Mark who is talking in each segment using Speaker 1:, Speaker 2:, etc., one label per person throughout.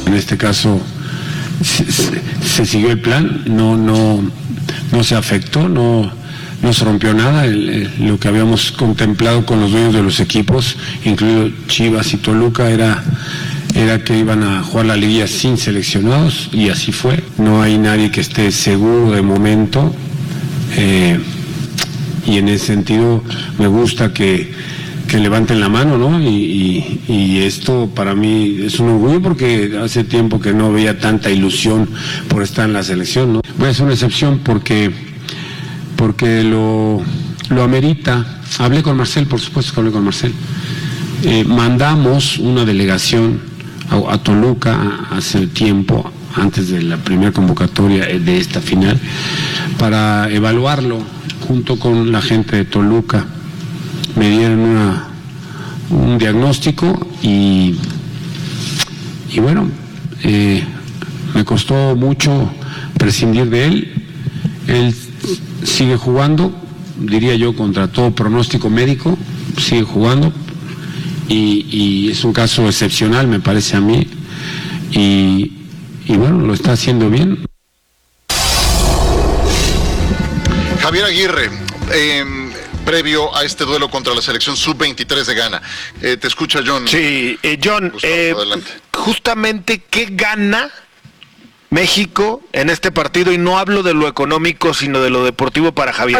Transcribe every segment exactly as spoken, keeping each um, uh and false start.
Speaker 1: En este caso se, se, se siguió el plan, no, no, no se afectó, no, no se rompió nada. El, el, lo que habíamos contemplado con los dueños de los equipos, incluido Chivas y Toluca, era, era que iban a jugar la liguilla sin seleccionados, y así fue. No hay nadie que esté seguro de momento, eh, y en ese sentido me gusta que, que levanten la mano, ¿no? Y, y, y esto para mí es un orgullo, porque hace tiempo que no veía tanta ilusión por estar en la selección, ¿no? Voy a hacer una excepción porque, porque lo, lo amerita. Hablé con Marcel, por supuesto que hablé con Marcel. Eh, mandamos una delegación a, a Toluca hace tiempo, antes de la primera convocatoria de esta final, para evaluarlo junto con la gente de Toluca. Me dieron una, un diagnóstico y, y bueno, eh, me costó mucho prescindir de él. Él sigue jugando, diría yo, contra todo pronóstico médico, sigue jugando, y, y es un caso excepcional, me parece a mí, y, y bueno, lo está haciendo bien.
Speaker 2: Javier Aguirre, eh, previo a este duelo contra la selección sub veintitrés de Ghana. Eh, te escucha John.
Speaker 3: Sí, eh, John, eh, justamente, ¿qué gana México en este partido? Y no hablo de lo económico, sino de lo deportivo para Javier.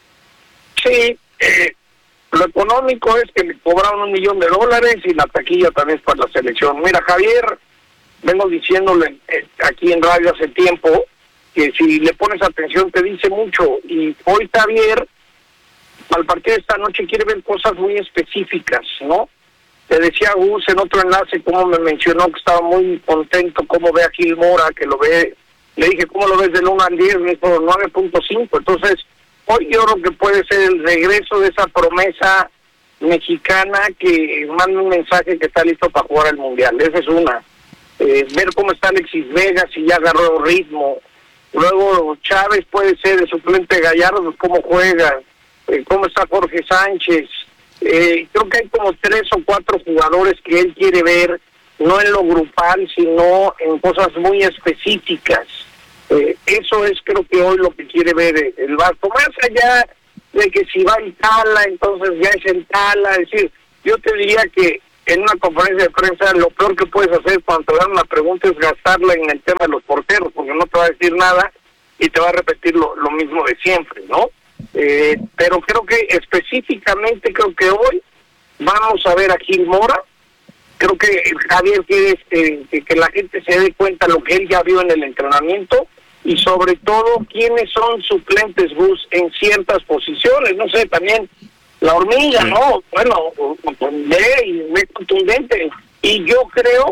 Speaker 4: Sí, eh, lo económico es que le cobraron un millón de dólares y la taquilla también es para la selección. Mira, Javier, vengo diciéndole eh, aquí en radio hace tiempo que si le pones atención te dice mucho, y hoy Javier, al partido de esta noche, quiere ver cosas muy específicas, ¿no? Te decía Gus en otro enlace cómo me mencionó que estaba muy contento cómo ve a Gil Mora, que lo ve, le dije, ¿cómo lo ves del uno al diez? Me dijo nueve punto cinco, entonces hoy yo creo que puede ser el regreso de esa promesa mexicana que manda un mensaje que está listo para jugar al Mundial. Esa es una. Eh, ver cómo está Alexis Vega, si ya agarró ritmo. Luego Chávez puede ser el suplente Gallardo, cómo juega, eh, cómo está Jorge Sánchez. Eh, creo que hay como tres o cuatro jugadores que él quiere ver, no en lo grupal, sino en cosas muy específicas. Eh, eso es, creo que hoy lo que quiere ver el Vasco, más allá de que si va en Tala, entonces ya es en Tala. Es decir, yo te diría que en una conferencia de prensa lo peor que puedes hacer cuando te dan una pregunta es gastarla en el tema de los porteros, porque no te va a decir nada y te va a repetir lo, lo mismo de siempre, ¿no? Eh, pero creo que específicamente, creo que hoy vamos a ver a Gil Mora. Creo que Javier quiere eh, que, que la gente se dé cuenta de lo que él ya vio en el entrenamiento, y sobre todo quiénes son suplentes Gus en ciertas posiciones. No sé, también la hormiga, sí. ¿no? Bueno, ve y ve contundente. Y yo creo,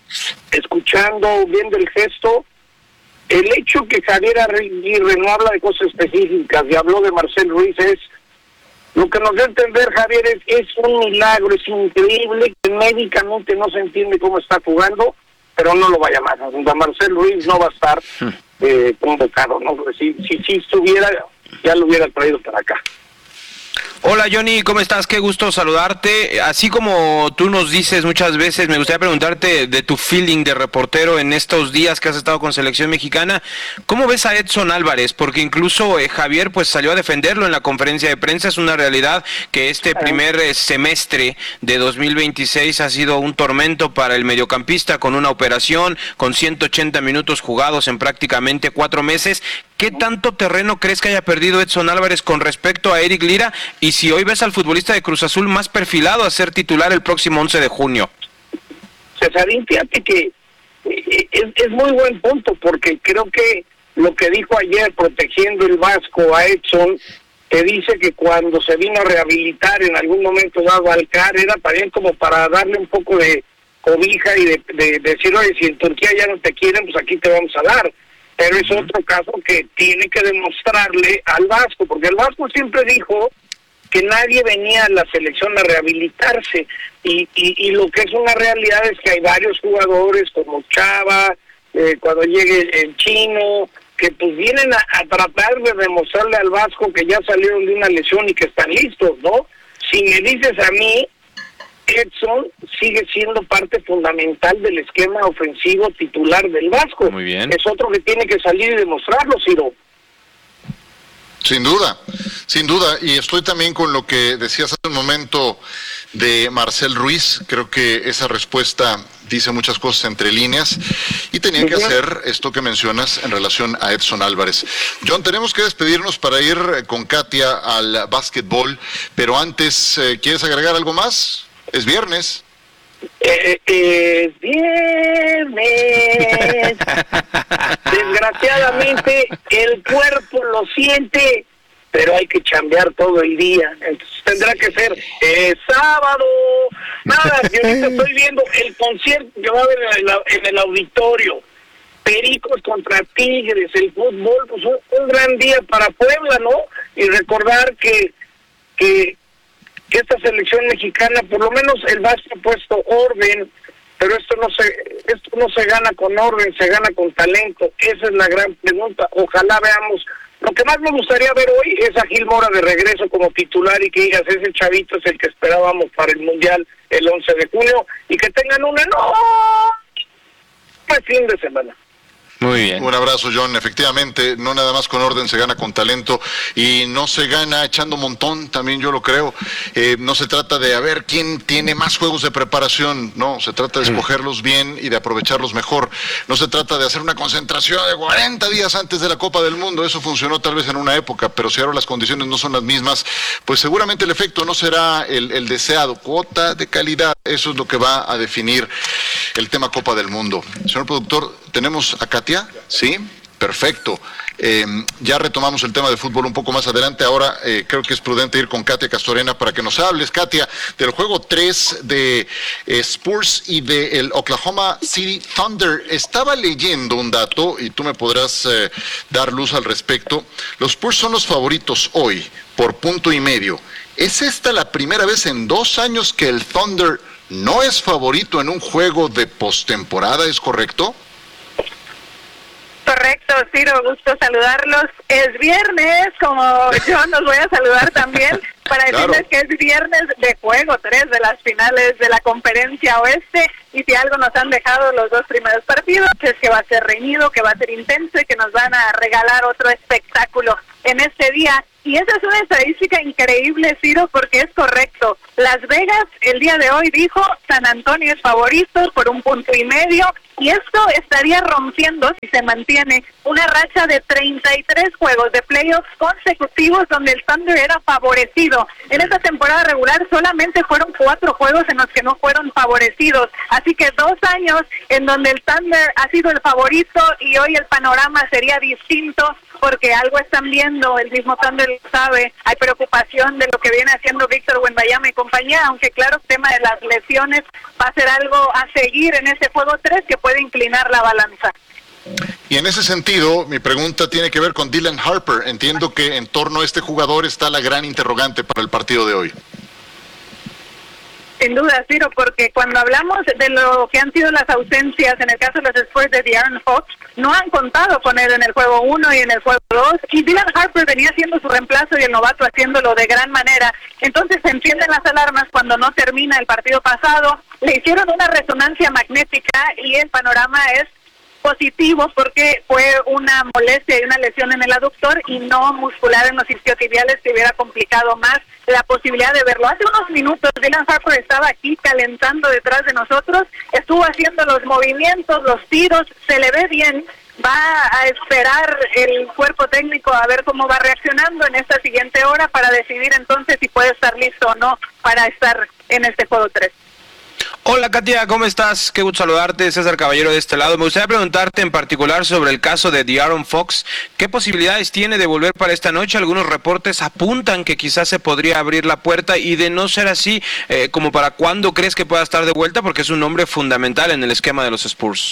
Speaker 4: escuchando, viendo el gesto, el hecho que Javier Aguirre no habla de cosas específicas y habló de Marcel Ruiz es lo que nos da a entender, Javier, es, es un milagro, es increíble que médicamente no se entiende cómo está jugando, pero no lo va a llamar. A Marcel Ruiz no va a estar eh, convocado, ¿no? Si, si, si estuviera, ya lo hubiera traído para acá.
Speaker 3: Hola Johnny, ¿cómo estás? Qué gusto saludarte. Así como tú nos dices muchas veces, me gustaría preguntarte de tu feeling de reportero en estos días que has estado con selección mexicana. ¿Cómo ves a Edson Álvarez? Porque incluso eh, Javier pues salió a defenderlo en la conferencia de prensa. Es una realidad que este primer eh, semestre de dos mil veintiséis ha sido un tormento para el mediocampista, con una operación, con ciento ochenta minutos jugados en prácticamente cuatro meses. ¿Qué tanto terreno crees que haya perdido Edson Álvarez con respecto a Eric Lira? Y si hoy ves al futbolista de Cruz Azul más perfilado a ser titular el próximo once de junio.
Speaker 4: Cesarín, fíjate que es, es muy buen punto, porque creo que lo que dijo ayer protegiendo el Vasco a Edson, que dice que cuando se vino a rehabilitar en algún momento dado al C A R, era también como para darle un poco de cobija y de, de, de decir, oye, si en Turquía ya no te quieren, pues aquí te vamos a dar. Pero es otro caso que tiene que demostrarle al Vasco, porque el Vasco siempre dijo que nadie venía a la selección a rehabilitarse, y, y, y lo que es una realidad es que hay varios jugadores como Chava, eh, cuando llegue el Chino, que pues vienen a, a tratar de demostrarle al Vasco que ya salieron de una lesión y que están listos, ¿no? Si me dices a mí, Edson sigue siendo parte fundamental del esquema ofensivo titular del Vasco.
Speaker 3: Muy bien.
Speaker 4: Es otro que tiene que salir y demostrarlo, Ciro.
Speaker 2: Sin duda, sin duda, y estoy también con lo que decías hace un momento de Marcel Ruiz. Creo que esa respuesta dice muchas cosas entre líneas y tenía que hacer esto que mencionas en relación a Edson Álvarez. John, tenemos que despedirnos para ir con Katia al básquetbol, pero antes, eh, ¿quieres agregar algo más? Es viernes.
Speaker 4: Eh, eh, viernes. Desgraciadamente el cuerpo lo siente, pero hay que chambear todo el día. Entonces tendrá que ser eh, sábado. Nada, yo ahorita estoy viendo el concierto que va a haber en el, en el auditorio. Pericos contra Tigres, el fútbol, pues un, un gran día para Puebla, ¿no? Y recordar que que que esta selección mexicana, por lo menos el Vasco ha puesto orden, pero esto no se esto no se gana con orden, se gana con talento. Esa es la gran pregunta. Ojalá veamos. Lo que más me gustaría ver hoy es a Gil Mora de regreso como titular y que digas, ese chavito es el que esperábamos para el Mundial el once de junio, y que tengan una no pues fin de semana.
Speaker 3: Muy bien.
Speaker 2: Un abrazo, John. Efectivamente, no nada más con orden, se gana con talento y no se gana echando montón, también yo lo creo. Eh, no se trata de a ver quién tiene más juegos de preparación, no, se trata de escogerlos bien y de aprovecharlos mejor. No se trata de hacer una concentración de cuarenta días antes de la Copa del Mundo, eso funcionó tal vez en una época, pero si ahora las condiciones no son las mismas, pues seguramente el efecto no será el, el deseado. Cuota de calidad, eso es lo que va a definir el tema Copa del Mundo. Señor productor, ¿tenemos a Katia? Sí, perfecto. Eh, ya retomamos el tema de fútbol un poco más adelante. Ahora eh, creo que es prudente ir con Katia Castorena para que nos hables, Katia, del juego tres de eh, Spurs y del Oklahoma City Thunder. Estaba leyendo un dato y tú me podrás eh, dar luz al respecto. Los Spurs son los favoritos hoy por punto y medio. ¿Es esta la primera vez en dos años que el Thunder no es favorito en un juego de postemporada? ¿Es correcto?
Speaker 5: Correcto, Ciro, gusto saludarlos. Es viernes, como yo los voy a saludar también, para decirles claro. que es viernes de juego tres de las finales de la Conferencia Oeste, y si algo nos han dejado los dos primeros partidos es que va a ser reñido, que va a ser intenso y que nos van a regalar otro espectáculo en este día. Y esa es una estadística increíble, Ciro, porque es correcto. Las Vegas el día de hoy dijo San Antonio es favorito por un punto y medio, y esto estaría rompiendo, si se mantiene, una racha de treinta y tres juegos de playoffs consecutivos donde el Thunder era favorecido. En esta temporada regular solamente fueron cuatro juegos en los que no fueron favorecidos, así que dos años en donde el Thunder ha sido el favorito, y hoy el panorama sería distinto porque algo están viendo, el mismo Thunder lo sabe. Hay preocupación de lo que viene haciendo Víctor Wembanyama y compañía, aunque claro, el tema de las lesiones va a ser algo a seguir en este juego tres que puede inclinar la balanza.
Speaker 2: Y en ese sentido, mi pregunta tiene que ver con Dylan Harper. Entiendo que en torno a este jugador está la gran interrogante para el partido de hoy.
Speaker 5: Sin duda, Ciro, porque cuando hablamos de lo que han sido las ausencias, en el caso de los Spurs de De'Aaron Fox, no han contado con él en el juego uno y en el juego dos, y Dylan Harper venía haciendo su reemplazo y el novato haciéndolo de gran manera. Entonces se encienden las alarmas cuando no termina el partido pasado. Le hicieron una resonancia magnética y el panorama es positivo porque fue una molestia y una lesión en el aductor y no muscular en los isquiotibiales, que hubiera complicado más la posibilidad de verlo. Hace unos minutos Dylan Harper estaba aquí calentando detrás de nosotros, estuvo haciendo los movimientos, los tiros, se le ve bien. Va a esperar el cuerpo técnico a ver cómo va reaccionando en esta siguiente hora para decidir entonces si puede estar listo o no para estar en este juego tres.
Speaker 3: Hola Katia, ¿cómo estás? Qué gusto saludarte, César Caballero de este lado. Me gustaría preguntarte en particular sobre el caso de De'Aaron Fox. ¿Qué posibilidades tiene de volver para esta noche? Algunos reportes apuntan que quizás se podría abrir la puerta, y de no ser así, eh, ¿como para cuándo crees que pueda estar de vuelta? Porque es un hombre fundamental en el esquema de los Spurs.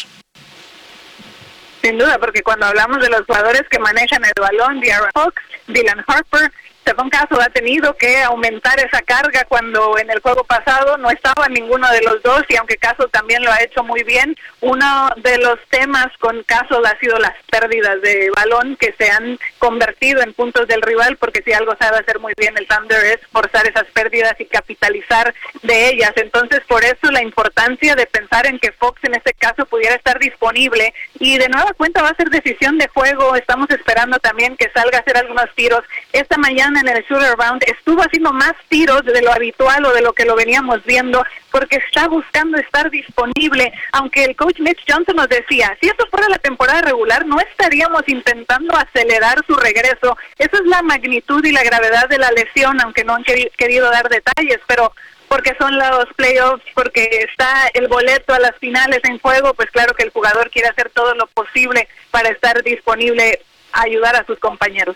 Speaker 5: Sin duda, porque cuando hablamos de los jugadores que manejan el balón, De'Aaron Fox, Dylan Harper, Stephon Castle ha tenido que aumentar esa carga cuando en el juego pasado no estaba ninguno de los dos, y aunque Castle también lo ha hecho muy bien, uno de los temas con Castle ha sido las pérdidas de balón que se han convertido en puntos del rival, porque si algo sabe hacer muy bien el Thunder es forzar esas pérdidas y capitalizar de ellas. Entonces, por eso la importancia de pensar en que Fox en este caso pudiera estar disponible, y de nueva cuenta va a ser decisión de juego. Estamos esperando también que salga a hacer algunos tiros. Esta mañana en el shooter round estuvo haciendo más tiros de lo habitual o de lo que lo veníamos viendo, porque está buscando estar disponible, aunque el coach Mitch Johnson nos decía, si esto fuera la temporada regular no estaríamos intentando acelerar su regreso. Esa es la magnitud y la gravedad de la lesión, aunque no han queri- querido dar detalles, pero porque son los playoffs, porque está el boleto a las finales en juego, pues claro que el jugador quiere hacer todo lo posible para estar disponible a ayudar a sus compañeros.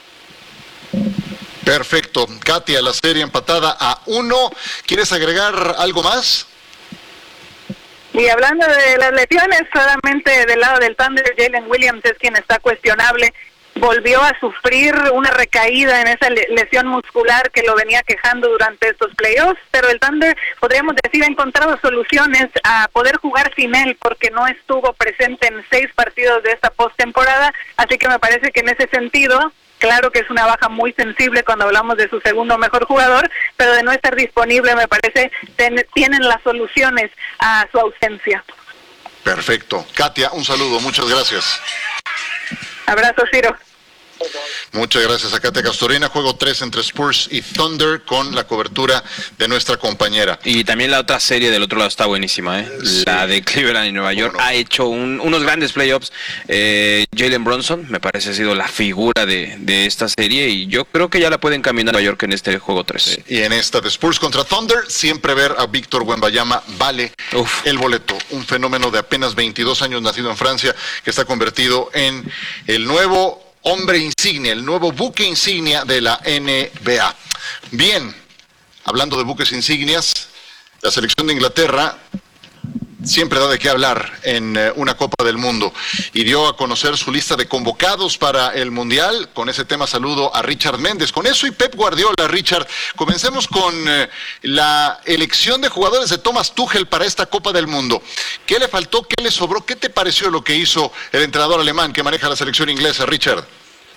Speaker 2: Perfecto. Katia, la serie empatada a uno. ¿Quieres agregar algo más?
Speaker 5: Y hablando de las lesiones, solamente del lado del Thunder, Jalen Williams es quien está cuestionable. Volvió a sufrir una recaída en esa lesión muscular que lo venía quejando durante estos playoffs, pero el Thunder, podríamos decir, ha encontrado soluciones a poder jugar sin él, porque no estuvo presente en seis partidos de esta postemporada, así que me parece que en ese sentido, claro que es una baja muy sensible cuando hablamos de su segundo mejor jugador, pero de no estar disponible, me parece, ten, tienen las soluciones a su ausencia.
Speaker 2: Perfecto. Katia, un saludo, muchas gracias.
Speaker 5: Abrazo, Ciro.
Speaker 2: Muchas gracias a Katia Castorena. Juego tres entre Spurs y Thunder con la cobertura de nuestra compañera.
Speaker 3: Y también la otra serie del otro lado está buenísima, ¿eh? Sí. La de Cleveland y Nueva York. Bueno, ha hecho un, unos grandes playoffs. Eh, Jalen Brunson me parece ha sido la figura de, de esta serie, y yo creo que ya la pueden caminar Nueva York en este juego tres.
Speaker 2: Sí. Y en esta de Spurs contra Thunder, siempre ver a Víctor Wembanyama vale Uf. el boleto. Un fenómeno de apenas veintidós años, nacido en Francia, que está convertido en el nuevo hombre insignia, el nuevo buque insignia de la N B A. Bien, hablando de buques insignias, la selección de Inglaterra siempre da de qué hablar en eh, una Copa del Mundo, y dio a conocer su lista de convocados para el Mundial. Con ese tema saludo a Richard Méndez. Con eso y Pep Guardiola. Richard, comencemos con eh, la elección de jugadores de Thomas Tuchel para esta Copa del Mundo. ¿Qué le faltó? ¿Qué le sobró? ¿Qué te pareció lo que hizo el entrenador alemán que maneja la selección inglesa, Richard?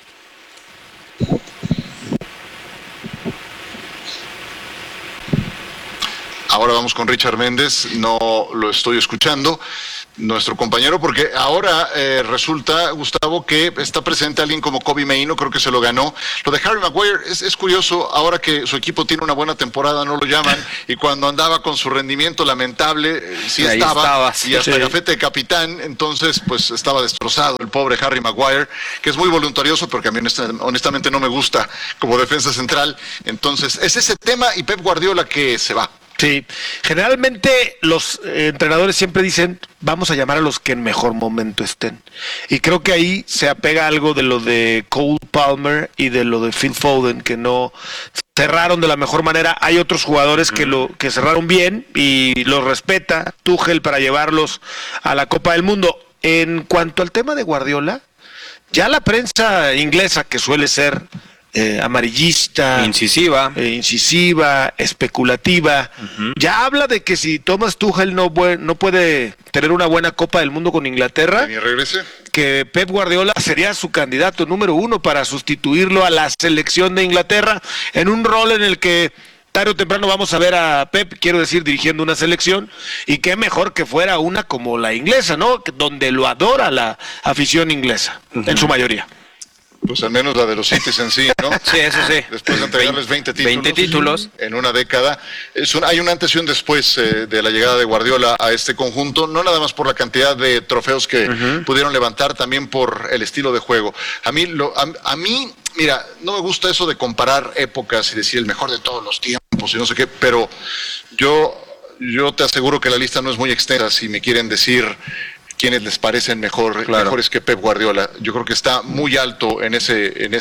Speaker 2: Ahora vamos con Richard Méndez, no lo estoy escuchando, nuestro compañero, porque ahora eh, resulta, Gustavo, que está presente alguien como Kobbie Mainoo, creo que se lo ganó. Lo de Harry Maguire es, es curioso, ahora que su equipo tiene una buena temporada no lo llaman, y cuando andaba con su rendimiento lamentable, eh, sí y estaba, estaba sí, y hasta sí. gafete de capitán, entonces pues estaba destrozado el pobre Harry Maguire, que es muy voluntarioso, porque a mí honestamente no me gusta como defensa central. Entonces es ese tema y Pep Guardiola que se va.
Speaker 6: Sí, generalmente los eh, entrenadores siempre dicen, vamos a llamar a los que en mejor momento estén. Y creo que ahí se apega algo de lo de Cole Palmer y de lo de Phil Foden, que no cerraron de la mejor manera. Hay otros jugadores que lo que cerraron bien y los respeta Tuchel para llevarlos a la Copa del Mundo. En cuanto al tema de Guardiola, ya la prensa inglesa, que suele ser Eh, amarillista,
Speaker 3: incisiva,
Speaker 6: eh, incisiva, especulativa, uh-huh. ya habla de que si Thomas Tuchel no, bu- no puede tener una buena Copa del Mundo con Inglaterra,
Speaker 2: regrese?
Speaker 6: que Pep Guardiola sería su candidato número uno para sustituirlo a la selección de Inglaterra en un rol en el que tarde o temprano vamos a ver a Pep, quiero decir, dirigiendo una selección, y qué mejor que fuera una como la inglesa, ¿no? Donde lo adora la afición inglesa, uh-huh. en su mayoría.
Speaker 2: Pues al menos la de los Cities en sí, ¿no?
Speaker 3: Sí, eso sí.
Speaker 2: Después de entregarles veinte títulos,
Speaker 3: veinte títulos
Speaker 2: en una década. Es un, hay un antes y un después eh, de la llegada de Guardiola a este conjunto, no nada más por la cantidad de trofeos que uh-huh. pudieron levantar, también por el estilo de juego. A mí, lo, a, a mí, mira, no me gusta eso de comparar épocas y decir el mejor de todos los tiempos y no sé qué, pero yo, yo te aseguro que la lista no es muy extensa si me quieren decir quiénes les parecen mejor, claro. mejores que Pep Guardiola. Yo creo que está muy alto en ese en esa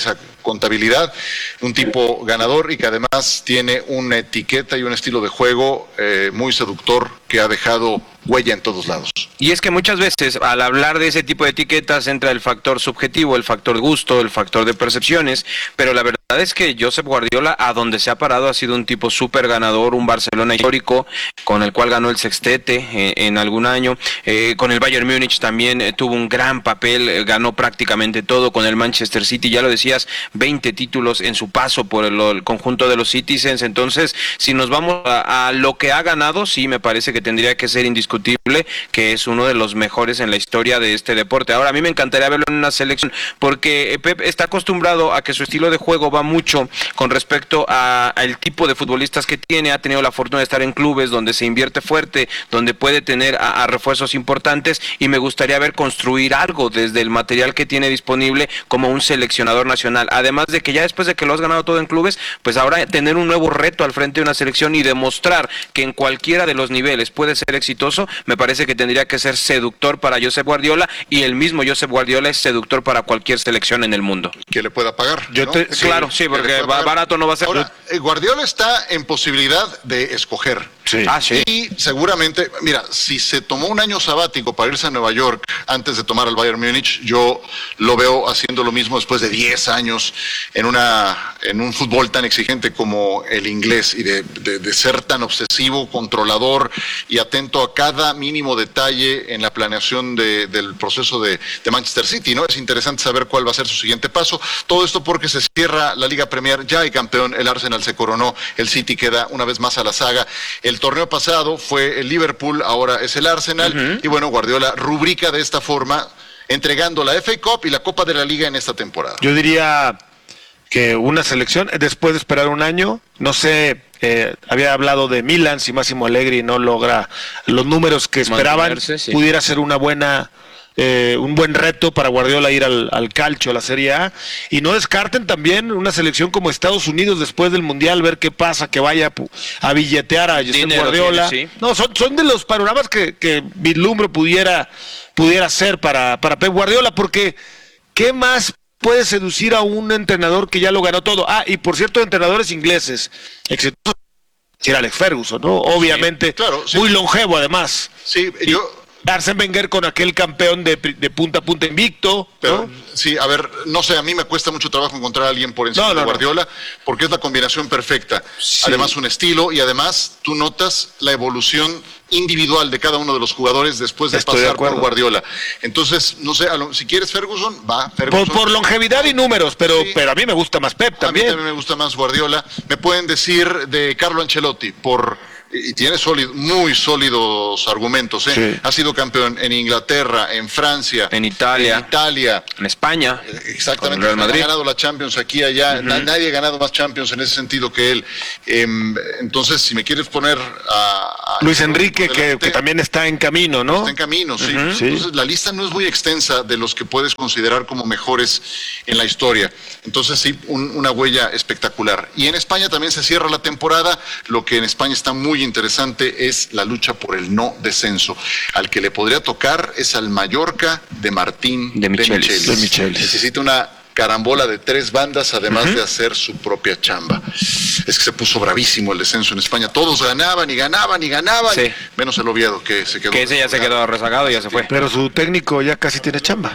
Speaker 2: contabilidad, un tipo ganador y que además tiene una etiqueta y un estilo de juego eh, muy seductor que ha dejado huella en todos lados.
Speaker 3: Y es que muchas veces al hablar de ese tipo de etiquetas entra el factor subjetivo, el factor gusto, el factor de percepciones, pero la verdad es que Josep Guardiola a donde se ha parado ha sido un tipo súper ganador, un Barcelona histórico con el cual ganó el sextete eh, en algún año, eh, con el Bayern Múnich también eh, tuvo un gran papel, eh, ganó prácticamente todo, con el Manchester City, ya lo decías, veinte títulos en su paso por el, el conjunto de los Citizens. Entonces si nos vamos a, a lo que ha ganado, sí me parece que tendría que ser indiscutible que es uno de los mejores en la historia de este deporte. Ahora, a mí me encantaría verlo en una selección, porque Pep está acostumbrado a que su estilo de juego va mucho con respecto al tipo de futbolistas que tiene. Ha tenido la fortuna de estar en clubes donde se invierte fuerte, donde puede tener a, a refuerzos importantes, y me gustaría ver construir algo desde el material que tiene disponible como un seleccionador nacional. Además de que ya después de que lo has ganado todo en clubes, pues ahora tener un nuevo reto al frente de una selección y demostrar que en cualquiera de los niveles puede ser exitoso, me parece que tendría que ser seductor para Josep Guardiola, y el mismo Josep Guardiola es seductor para cualquier selección en el mundo.
Speaker 2: Que le pueda pagar.
Speaker 6: Yo
Speaker 2: ¿no?
Speaker 6: te,
Speaker 3: sí, claro, sí, porque barato no va a ser.
Speaker 2: Ahora, Guardiola está en posibilidad de escoger.
Speaker 6: Sí.
Speaker 3: Ah, sí.
Speaker 2: Y seguramente, mira, si se tomó un año sabático para irse a Nueva York antes de tomar al Bayern Múnich, yo lo veo haciendo lo mismo después de diez años en una en un fútbol tan exigente como el inglés, y de, de, de ser tan obsesivo, controlador y atento a cada mínimo detalle en la planeación de, del proceso de, de Manchester City, ¿no? Es interesante saber cuál va a ser su siguiente paso. Todo esto porque se cierra la Liga Premier, ya hay campeón, el Arsenal se coronó, el City queda una vez más a la saga. El torneo pasado fue el Liverpool, ahora es el Arsenal, uh-huh. Y bueno, Guardiola rubrica de esta forma, entregando la F A Cup y la Copa de la Liga en esta temporada.
Speaker 6: Yo diría que una selección, después de esperar un año, no sé, eh, había hablado de Milan, si Massimo Allegri no logra los números que esperaban, sí. Pudiera ser una buena... Eh, un buen reto para Guardiola ir al, al calcio, a la Serie A, y no descarten también una selección como Estados Unidos después del Mundial, ver qué pasa, que vaya a billetear a Josep Guardiola. Tiene, sí. No, son, son de los panoramas que, que vislumbro pudiera, pudiera ser para, para Pep Guardiola, porque ¿qué más puede seducir a un entrenador que ya lo ganó todo? Ah, y por cierto, entrenadores ingleses exitosos, era Alex Ferguson, ¿no? Obviamente, sí, claro, sí. Muy longevo además.
Speaker 2: Sí,
Speaker 6: y,
Speaker 2: yo...
Speaker 6: Arsène Wenger con aquel campeón de, de punta a punta invicto,
Speaker 2: pero,
Speaker 6: ¿no?
Speaker 2: Sí, a ver, no sé, a mí me cuesta mucho trabajo encontrar a alguien por encima no, no, de Guardiola, no. Porque es la combinación perfecta. Sí. Además, un estilo, y además tú notas la evolución individual de cada uno de los jugadores después de
Speaker 6: Estoy
Speaker 2: pasar
Speaker 6: de
Speaker 2: por Guardiola. Entonces, no sé, a lo, si quieres Ferguson, va Ferguson.
Speaker 6: Por, por longevidad y números, pero, sí. pero a mí me gusta más Pep también.
Speaker 2: A mí también me gusta más Guardiola. Me pueden decir de Carlo Ancelotti, por... y tiene sólido, muy sólidos argumentos, ¿eh? Sí. Ha sido campeón en Inglaterra, en Francia,
Speaker 3: en Italia,
Speaker 2: en, Italia,
Speaker 3: en España,
Speaker 2: exactamente, Real Madrid. Ha ganado la Champions aquí, allá, uh-huh. Nadie ha ganado más Champions en ese sentido que él. Eh, entonces, si me quieres poner a... a
Speaker 6: Luis Enrique, delante, que, que también está en camino, ¿no?
Speaker 2: Está en camino, sí.
Speaker 6: Uh-huh.
Speaker 2: Entonces,
Speaker 6: sí.
Speaker 2: La lista no es muy extensa de los que puedes considerar como mejores en la historia. Entonces, sí, un, una huella espectacular. Y en España también se cierra la temporada. Lo que en España está muy interesante es la lucha por el no descenso. Al que le podría tocar es al Mallorca de Martín
Speaker 3: de Michelis.
Speaker 2: De Michelis. Necesita una carambola de tres bandas, además uh-huh. de hacer su propia chamba. Es que se puso bravísimo el descenso en España. Todos ganaban y ganaban y ganaban,
Speaker 3: sí.
Speaker 2: Menos el Oviedo, que se quedó...
Speaker 3: Que ese ya se quedó rezagado y ya se fue.
Speaker 6: Pero su técnico ya casi tiene chamba.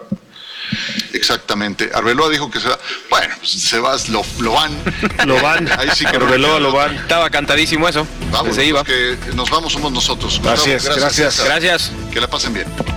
Speaker 2: Exactamente. Arbeloa dijo que se va. Bueno, pues se va, lo, lo van.
Speaker 6: Lo van.
Speaker 2: Ahí sí que
Speaker 6: Arbeloa lo van.
Speaker 3: Estaba cantadísimo eso.
Speaker 2: Vamos,
Speaker 3: se iba.
Speaker 2: Que nos vamos somos nosotros.
Speaker 6: Gracias,
Speaker 2: Gustavo,
Speaker 6: gracias.
Speaker 3: Gracias.
Speaker 2: Que la pasen bien.